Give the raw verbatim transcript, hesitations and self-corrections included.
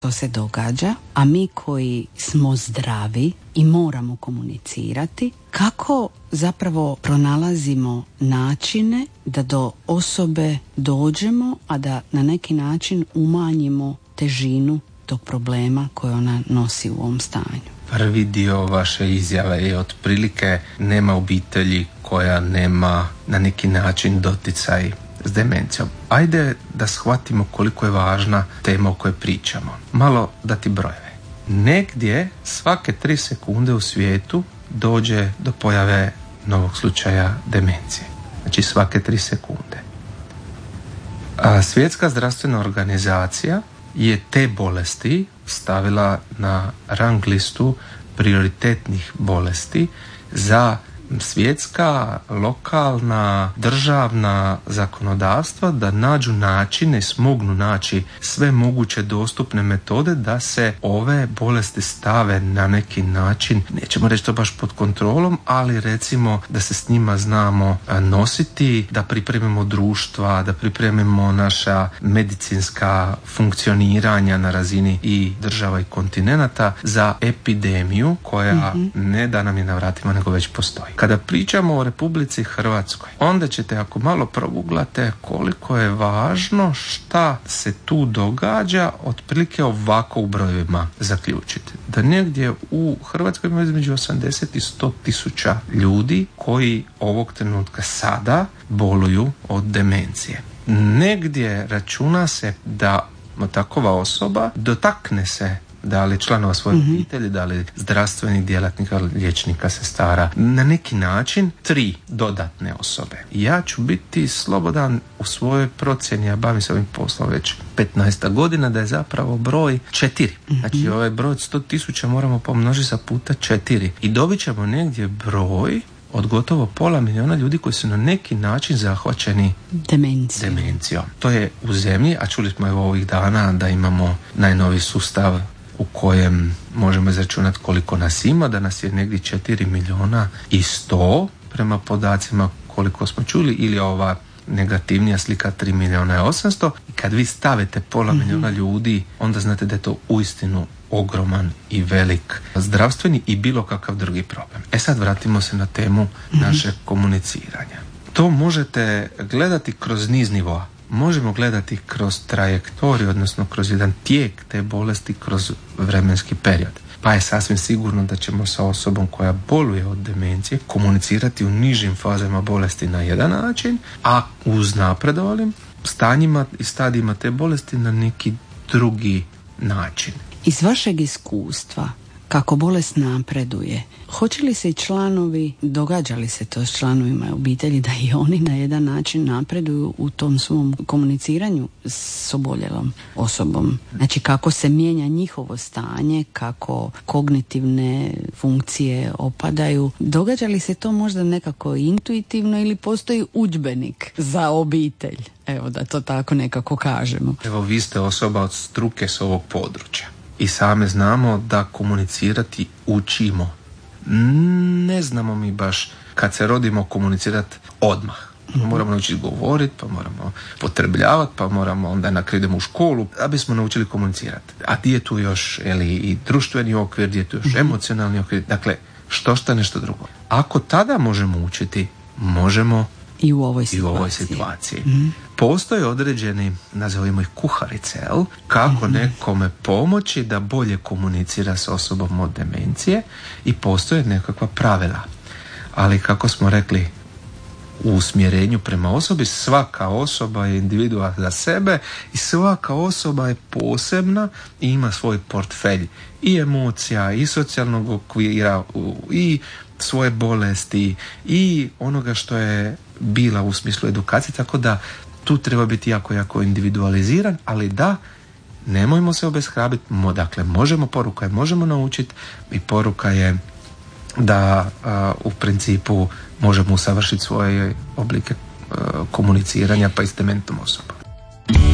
To se događa, a mi koji smo zdravi i moramo komunicirati, kako zapravo pronalazimo načine da do osobe dođemo, a da na neki način umanjimo težinu tog problema koje ona nosi u ovom stanju. Prvi dio vaše izjave je otprilike nema obitelji koja nema na neki način doticaj s demencijom. Ajde da shvatimo koliko je važna tema o kojoj pričamo. Malo dati brojeve. Negdje svake tri sekunde u svijetu dođe do pojave novog slučaja demencije. Znači svake tri sekunde. A Svjetska zdravstvena organizacija je te bolesti stavila na rang listu prioritetnih bolesti za svjetska, lokalna, državna zakonodavstva da nađu načine, smognu naći sve moguće dostupne metode da se ove bolesti stave na neki način, nećemo reći to baš pod kontrolom, ali recimo da se s njima znamo nositi, da pripremimo društva, da pripremimo naša medicinska funkcioniranja na razini i država i kontinenata za epidemiju koja mm-hmm. ne da nam je na vratima, nego već postoji. Kada pričamo o Republici Hrvatskoj, onda ćete, ako malo proguglate koliko je važno šta se tu događa, otprilike ovako u brojevima zaključiti. Da negdje u Hrvatskoj ima između osamdeset i sto tisuća ljudi koji ovog trenutka sada boluju od demencije. Negdje računa se da takova osoba dotakne se da li članova svoje mm-hmm. obitelji, da li zdravstvenih djelatnika, liječnika, sestara, na neki način tri dodatne osobe. Ja ću biti slobodan u svojoj procjeni, ja bavim se ovim poslom već petnaest godina, da je zapravo broj četiri. Mm-hmm. Znači ovaj broj od sto tisuća moramo pomnožiti sa puta četiri i dobit ćemo negdje broj od gotovo pola milijuna ljudi koji su na neki način zahvaćeni demencijom. demencijom. To je u zemlji, a čuli smo evo ovih dana da imamo najnoviji sustav u kojem možemo izračunati koliko nas ima, da nas je negdje četiri milijuna i sto prema podacima koliko smo čuli, ili ova negativnija slika tri milijuna i osamsto. I kad vi stavite pola mm-hmm. milijuna ljudi, onda znate da je to uistinu ogroman i velik zdravstveni i bilo kakav drugi problem. E sad vratimo se na temu mm-hmm. našeg komuniciranja. To možete gledati kroz niz nivoa. Možemo gledati kroz trajektoriju, odnosno kroz jedan tijek te bolesti, kroz vremenski period. Pa je sasvim sigurno da ćemo sa osobom koja boluje od demencije komunicirati u nižim fazama bolesti na jedan način, a uz napredovalim stanjima i stadijima te bolesti na neki drugi način. Iz vašeg iskustva, kako bolest napreduje, hoće li se i članovi, događa li se to s članovima obitelji da i oni na jedan način napreduju u tom svom komuniciranju s oboljelom osobom? Znači kako se mijenja njihovo stanje, kako kognitivne funkcije opadaju. Događa li se to možda nekako intuitivno ili postoji udžbenik za obitelj? Evo da to tako nekako kažemo. Evo vi ste osoba od struke s ovog područja. I same znamo da komunicirati učimo. Ne znamo mi baš kad se rodimo komunicirati odmah. Mm-hmm. Moramo naučiti govoriti, pa moramo potrebljavati, pa moramo onda nakon idemo u školu, da bismo naučili komunicirati. A gdje je tu još eli, i društveni okvir, gdje je tu još mm-hmm. emocionalni okvir. Dakle, što šta nešto drugo. Ako tada možemo učiti, možemo i u ovoj situaciji. I u ovoj situaciji. Mm-hmm. Postoje određeni, nazovimo ih kuharice, jel? Kako mm-hmm. nekome pomoći da bolje komunicira s osobom od demencije i postoje nekakva pravila. Ali kako smo rekli, u usmjerenju prema osobi, svaka osoba je individua za sebe i svaka osoba je posebna i ima svoj portfelj i emocija, i socijalnog okvira, i svoje bolesti, i onoga što je bila u smislu edukacije, tako da tu treba biti jako, jako individualiziran, ali da, nemojmo se obeshrabriti, dakle, možemo, poruka je, možemo naučiti i poruka je da a, u principu možemo usavršiti svoje oblike a, komuniciranja pa i s dementnom osobom.